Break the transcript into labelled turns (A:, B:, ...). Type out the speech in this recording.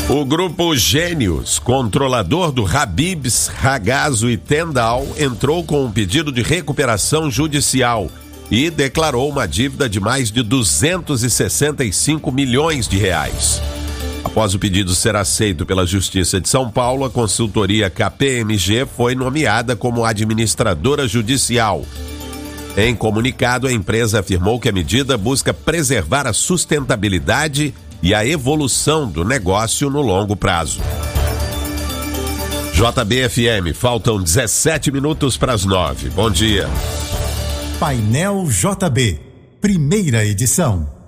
A: O grupo Gênios, controlador do Habib's, Ragazzo e Tendal, entrou com um pedido de recuperação judicial e declarou uma dívida de mais de 265 milhões de reais. Após o pedido ser aceito pela Justiça de São Paulo, a consultoria KPMG foi nomeada como administradora judicial. Em comunicado, a empresa afirmou que a medida busca preservar a sustentabilidade e a evolução do negócio no longo prazo. JB-FM, faltam 17 minutos para as 9. Bom dia.
B: Painel JB, primeira edição.